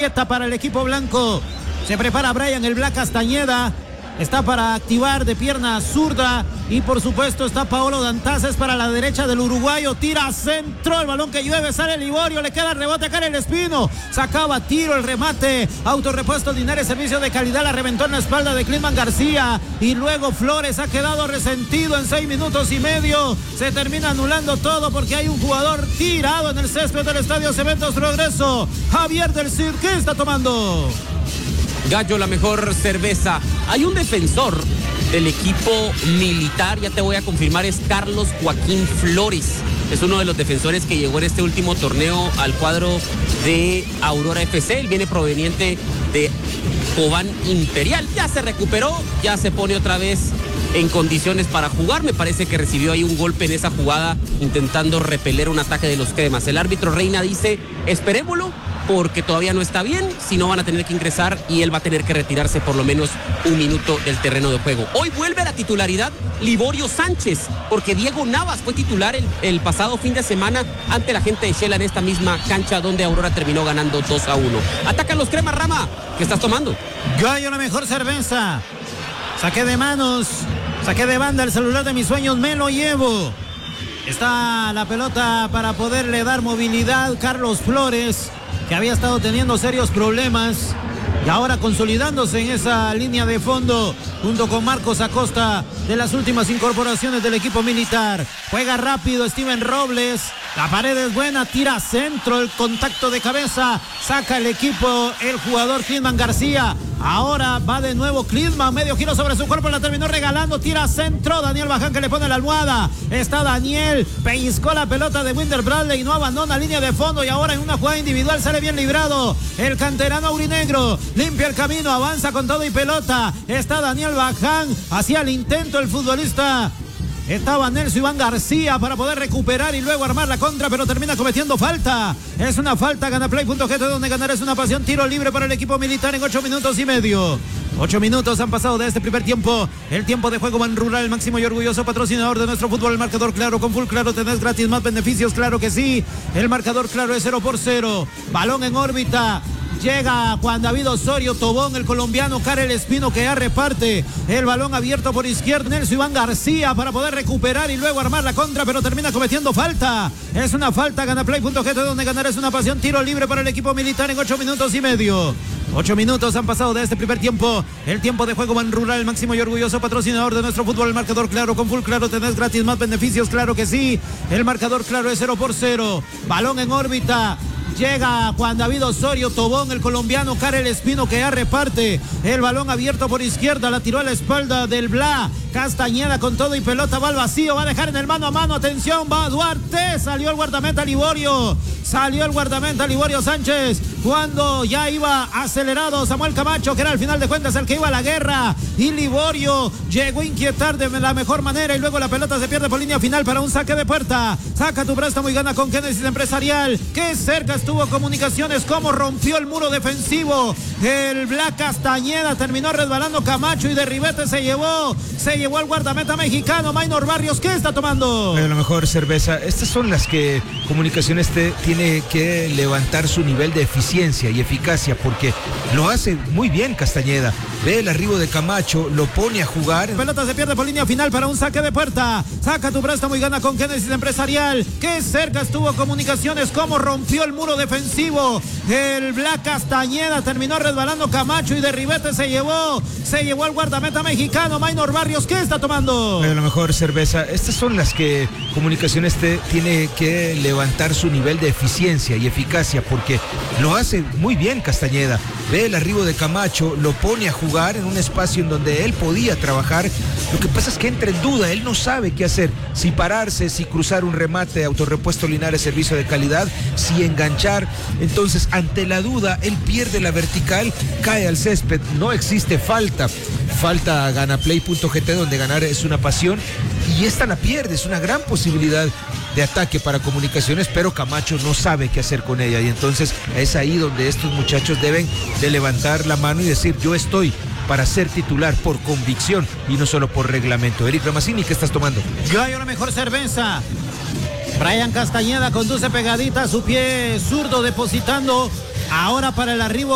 inquieta para el equipo blanco. Se prepara Brian el Black Castañeda. Está para activar de pierna zurda. Y por supuesto está Paolo Dantas para la derecha del uruguayo. Tira centro, el balón que llueve, sale Liborio, le queda el rebote a Karel Espino. Sacaba tiro, el remate. Autorepuesto Linares, servicio de calidad. La reventó en la espalda de Klinsmann García. Y luego Flores ha quedado resentido en 6 minutos y medio. Se termina anulando todo porque hay un jugador tirado en el césped del Estadio Cementos Progreso. Javier del Cid, ¿qué está tomando? Gallo, la mejor cerveza. Hay un defensor del equipo militar, ya te voy a confirmar, es Carlos Joaquín Flores. Es uno de los defensores que llegó en este último torneo al cuadro de Aurora FC. Él viene proveniente de Cobán Imperial. Ya se recuperó, ya se pone otra vez en condiciones para jugar. Me parece que recibió ahí un golpe en esa jugada intentando repeler un ataque de los cremas. El árbitro Reina dice, esperémoslo, porque todavía no está bien, si no van a tener que ingresar y él va a tener que retirarse por lo menos 1 minuto del terreno de juego. Hoy vuelve a la titularidad Liborio Sánchez, porque Diego Navas fue titular el pasado fin de semana ante la gente de Shela en esta misma cancha donde Aurora terminó ganando 2-1. Atacan los cremas, Rama. ¿Qué estás tomando? Gallo, la mejor cerveza. Saqué de manos, saqué de banda el celular de mis sueños, me lo llevo. Está la pelota para poderle dar movilidad Carlos Flores, que había estado teniendo serios problemas y ahora consolidándose en esa línea de fondo junto con Marcos Acosta, de las últimas incorporaciones del equipo militar. Juega rápido Steven Robles, la pared es buena, tira centro, el contacto de cabeza, saca el equipo el jugador Klinsmann García. Ahora va de nuevo Klinsmann, medio giro sobre su cuerpo, la terminó regalando, tira centro, Daniel Baján que le pone la almohada. Está Daniel, pellizcó la pelota de Winder Bradley y no abandona línea de fondo, y ahora en una jugada individual sale bien librado el canterano aurinegro, limpia el camino, avanza con todo y pelota. Está Daniel Baján, hacía el intento el futbolista. Estaba Nelson Iván García para poder recuperar y luego armar la contra, pero termina cometiendo falta. Es una falta, Ganaplay.gt, donde ganar es una pasión. Tiro libre para el equipo militar en 8 minutos y medio. 8 minutos han pasado de este primer tiempo. El tiempo de juego Ban Rural, el máximo y orgulloso patrocinador de nuestro fútbol. El marcador claro, con Full Claro tenés gratis más beneficios, claro que sí. El marcador claro es 0-0. Balón en órbita. Llega Juan David Osorio Tobón, el colombiano. Karel Espino que ya reparte el balón abierto por izquierda. Nelson Iván García para poder recuperar y luego armar la contra, pero termina cometiendo falta. Es una falta, Ganaplay.gt, donde ganar es una pasión. Tiro libre para el equipo militar en 8 minutos y medio. 8 minutos han pasado de este primer tiempo. El tiempo de juego Ban Rural, el máximo y orgulloso patrocinador de nuestro fútbol. El marcador claro, con Full Claro tenés gratis más beneficios, claro que sí. El marcador claro es 0-0. Balón en órbita. Llega Juan David Osorio Tobón, el colombiano. Karel Espino que ya reparte el balón abierto por izquierda, la tiró a la espalda del Bla. Castañeda con todo y pelota, va al vacío, va a dejar en el mano a mano, atención, va Duarte, salió el guardameta Liborio, Sánchez, cuando ya iba acelerado Samuel Camacho, que era al final de cuentas el que iba a la guerra, y Liborio llegó a inquietar de la mejor manera, y luego la pelota se pierde por línea final para un saque de puerta. Saca tu préstamo y gana con Génesis Empresarial. Qué cerca estuvo Comunicaciones, cómo rompió el muro defensivo el Black Castañeda, terminó resbalando Camacho y de ribete se llevó al guardameta mexicano Maynor Barrios. ¿Qué está tomando? La mejor cerveza. Estas son las que Comunicaciones tiene que levantar su nivel de eficiencia y eficacia, porque lo hace muy bien Castañeda. Ve el arribo de Camacho, lo pone a jugar. La pelota se pierde por línea final para un saque de puerta. Saca tu préstamo y gana con Génesis Empresarial. Qué cerca estuvo Comunicaciones, cómo rompió el muro defensivo el Black Castañeda, terminó resbalando Camacho y de ribete se llevó al guardameta mexicano Maynor Barrios. ¿Qué está tomando? La mejor cerveza. Estas son las que Comunicaciones tiene que levantar su nivel de eficiencia y eficacia, porque lo hace muy bien Castañeda. Ve el arribo de Camacho, lo pone a jugar en un espacio en donde él podía trabajar. Lo que pasa es que entra en duda, él no sabe qué hacer, si pararse, si cruzar un remate. Autorepuesto Linares, servicio de calidad, si enganchar. Entonces, ante la duda, él pierde la vertical, cae al césped, no existe falta a Ganaplay.gt, donde ganar es una pasión, y esta la pierde. Es una gran posibilidad de ataque para Comunicaciones, pero Camacho no sabe qué hacer con ella, y entonces es ahí donde estos muchachos deben de levantar la mano y decir: yo estoy para ser titular por convicción y no solo por reglamento. Eric Ramazini, ¿qué estás tomando? Gallo, la mejor cerveza. Brian Castañeda conduce pegadita a su pie zurdo, depositando ahora para el arribo